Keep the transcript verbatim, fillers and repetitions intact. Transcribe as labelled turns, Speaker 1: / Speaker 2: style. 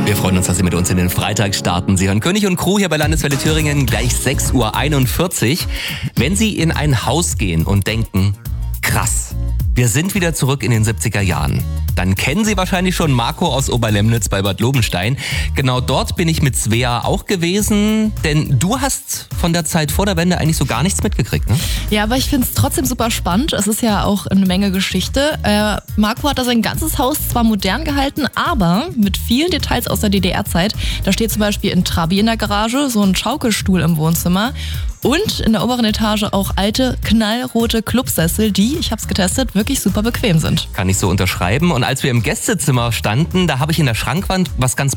Speaker 1: Wir freuen uns, dass Sie mit uns in den Freitag starten. Sie hören König und Crew hier bei Landeswelle Thüringen, gleich sechs Uhr einundvierzig. Wenn Sie in ein Haus gehen und denken, krass, wir sind wieder zurück in den siebziger Jahren, dann kennen Sie wahrscheinlich schon Marco aus Oberlemnitz bei Bad Lobenstein. Genau dort bin ich mit Svea auch gewesen, denn du hast von der Zeit vor der Wende eigentlich so gar nichts mitgekriegt, ne?
Speaker 2: Ja, aber ich finde es trotzdem super spannend. Es ist ja auch eine Menge Geschichte. Äh, Marco hat da sein ganzes Haus zwar modern gehalten, aber mit vielen Details aus der D D R-Zeit. Da steht zum Beispiel ein Trabi in der Garage, so ein Schaukelstuhl im Wohnzimmer und in der oberen Etage auch alte, knallrote Clubsessel, die, ich habe es getestet, wirklich super bequem sind.
Speaker 1: Kann ich so unterschreiben. Und als wir im Gästezimmer standen, da habe ich in der Schrankwand was ganz